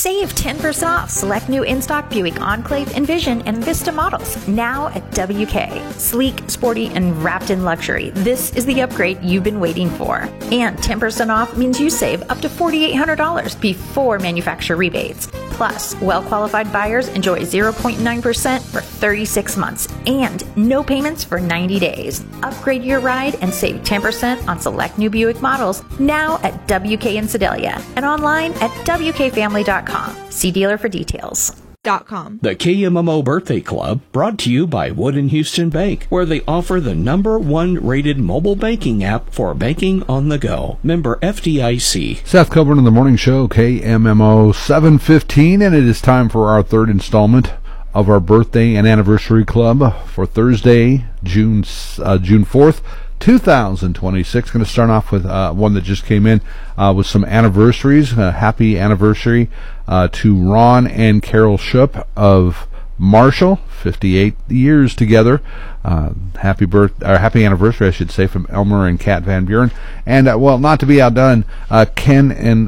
Save 10% off select new in-stock Buick Enclave, Envision, and Vista models now at WK. Sleek, sporty, and wrapped in luxury. This is the upgrade you've been waiting for. And 10% off means you save up to $4,800 before manufacturer rebates. Plus, well-qualified buyers enjoy 0.9% for 36 months and no payments for 90 days. Upgrade your ride and save 10% on select new Buick models now at WK in Sedalia and online at WKFamily.com. See dealer for details. The KMMO Birthday Club, brought to you by Wood & Houston Bank, where they offer the #1 rated mobile banking app for banking on the go. Member FDIC. Seth Coburn in the Morning Show, KMMO 715, and it is time for our third installment of our Birthday and Anniversary Club for Thursday, June 4th. 2026. Going to start off with one that just came in with some anniversaries. Happy anniversary to Ron and Carol Schupp of Marshall, 58 years together. Happy anniversary, I should say, from Elmer and Kat Van Buren. And well, not to be outdone, Ken and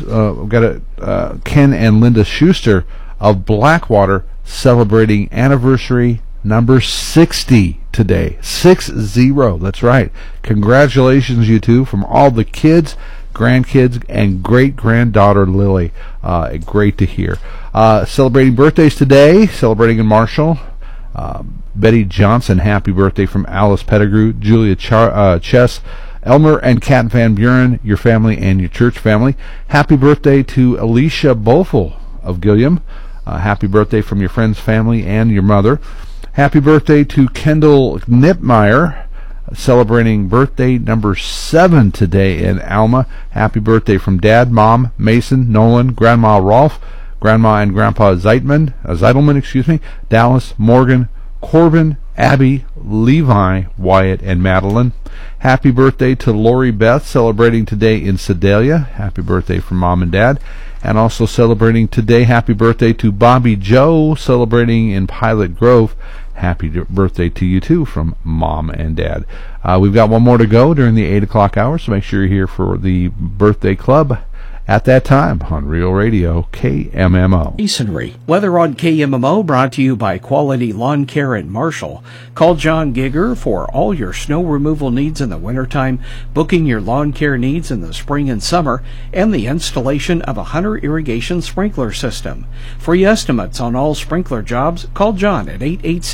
Linda Schuster of Blackwater celebrating anniversary number 60 today. 60, that's right. Congratulations, you two, from all the kids, grandkids, and great-granddaughter Lily. Great to hear. Celebrating birthdays today, celebrating in Marshall, Betty Johnson, happy birthday from Alice Pettigrew, Julia Chess, Elmer and Kat Van Buren, your family and your church family. Happy birthday to Alicia Bofel of Gilliam. Happy birthday from your friend's family and your mother. Happy birthday to Kendall Knipmeyer, celebrating birthday number 7 today in Alma. Happy birthday from Dad, Mom, Mason, Nolan, Grandma Rolfe, Grandma and Grandpa Zeidelman, Dallas, Morgan, Corbin, Abby, Levi, Wyatt, and Madeline. Happy birthday to Lori Beth, celebrating today in Sedalia. Happy birthday from Mom and Dad. And also celebrating today, happy birthday to Bobby Joe, celebrating in Pilot Grove. Happy birthday to you, too, from Mom and Dad. We've got one more to go during the 8 o'clock hour, so make sure you're here for the birthday club at that time on Real Radio KMMO. Masonry. Weather on KMMO brought to you by Quality Lawn Care in Marshall. Call John Gigger for all your snow removal needs in the wintertime, booking your lawn care needs in the spring and summer, and the installation of a Hunter irrigation sprinkler system. Free estimates on all sprinkler jobs, call John at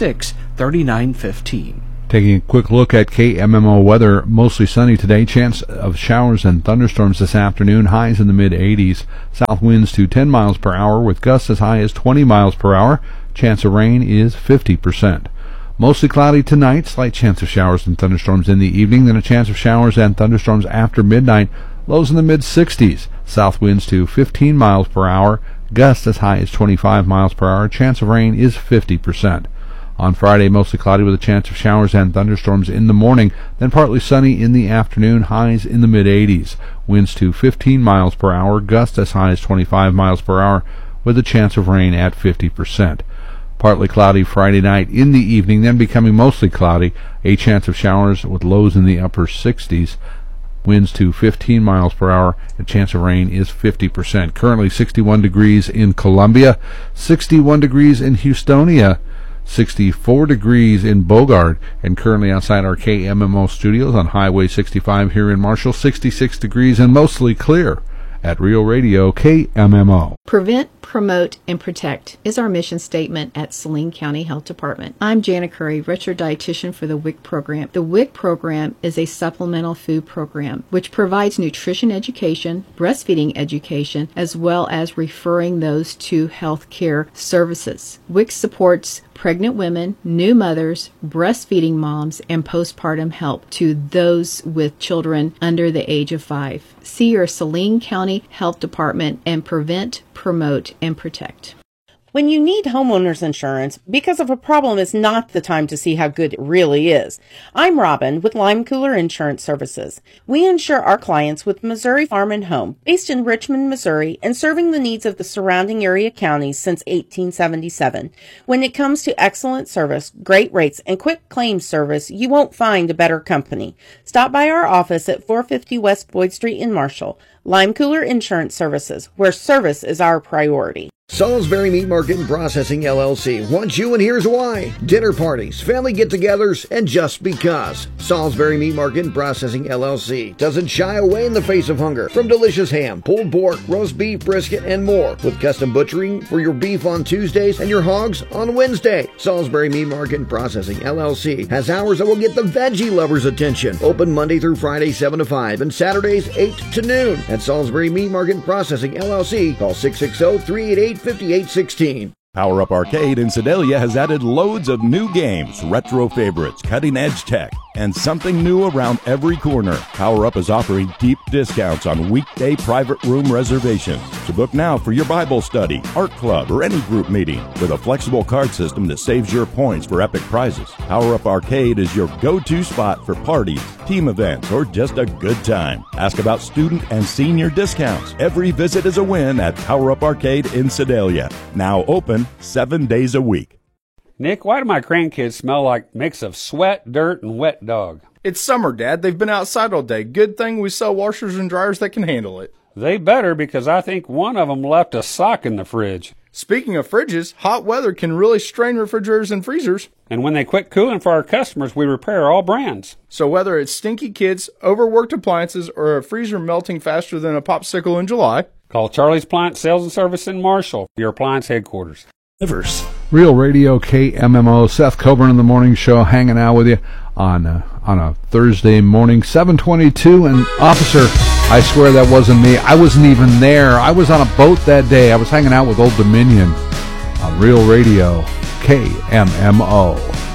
886-3915. Taking a quick look at KMMO weather, mostly sunny today. Chance of showers and thunderstorms this afternoon. Highs in the mid-80s. South winds to 10 miles per hour with gusts as high as 20 miles per hour. Chance of rain is 50%. Mostly cloudy tonight. Slight chance of showers and thunderstorms in the evening. Then a chance of showers and thunderstorms after midnight. Lows in the mid-60s. South winds to 15 miles per hour. Gusts as high as 25 miles per hour. Chance of rain is 50%. On Friday, mostly cloudy with a chance of showers and thunderstorms in the morning, then partly sunny in the afternoon, highs in the mid-80s. Winds to 15 miles per hour, gusts as high as 25 miles per hour, with a chance of rain at 50%. Partly cloudy Friday night in the evening, then becoming mostly cloudy, a chance of showers with lows in the upper 60s. Winds to 15 miles per hour, a chance of rain is 50%. Currently 61 degrees in Columbia, 61 degrees in Houstonia, 64 degrees in Bogart, and currently outside our KMMO studios on Highway 65 here in Marshall, 66 degrees and mostly clear at Real Radio KMMO. Prevent, promote, and protect is our mission statement at Saline County Health Department. I'm Jana Curry, registered dietitian for the WIC program. The WIC program is a supplemental food program which provides nutrition education, breastfeeding education, as well as referring those to health care services. WIC supports pregnant women, new mothers, breastfeeding moms, and postpartum help to those with children under the age of 5. See your Saline County Health Department and prevent, promote, and protect. When you need homeowners insurance, because of a problem is not the time to see how good it really is. I'm Robin with Lime Cooler Insurance Services. We insure our clients with Missouri Farm and Home, based in Richmond, Missouri, and serving the needs of the surrounding area counties since 1877. When it comes to excellent service, great rates, and quick claims service, you won't find a better company. Stop by our office at 450 West Boyd Street in Marshall. Lime Cooler Insurance Services, where service is our priority. Salisbury Meat Market and Processing LLC wants you, and here's why. Dinner parties, family get-togethers, and just because. Salisbury Meat Market and Processing LLC doesn't shy away in the face of hunger. From delicious ham, pulled pork, roast beef, brisket, and more. With custom butchering for your beef on Tuesdays and your hogs on Wednesday. Salisbury Meat Market and Processing LLC has hours that will get the veggie lovers' attention. Open Monday through Friday 7 to 5 and Saturdays 8 to noon. At Salisbury Meat Market and Processing LLC, call 660-388-5816. Power Up Arcade in Sedalia has added loads of new games, retro favorites, cutting-edge tech, and something new around every corner. Power Up is offering deep discounts on weekday private room reservations. So book now for your Bible study, art club, or any group meeting with a flexible card system that saves your points for epic prizes. Power Up Arcade is your go-to spot for parties, team events, or just a good time. Ask about student and senior discounts. Every visit is a win at Power Up Arcade in Sedalia. Now open 7 days a week. Nick, why do my grandkids smell like mix of sweat, dirt, and wet dog? It's summer, Dad. They've been outside all day. Good thing we sell washers and dryers that can handle it. They better, because I think one of them left a sock in the fridge. Speaking of fridges, hot weather can really strain refrigerators and freezers. And when they quit cooling for our customers, we repair all brands. So whether it's stinky kids, overworked appliances, or a freezer melting faster than a popsicle in July, call Charlie's Appliance Sales and Service in Marshall, your appliance headquarters. Real Radio KMMO, Seth Coburn in the morning show, hanging out with you on a Thursday morning, 7:22. And officer, I swear that wasn't me. I wasn't even there. I was on a boat that day. I was hanging out with Old Dominion on Real Radio KMMO.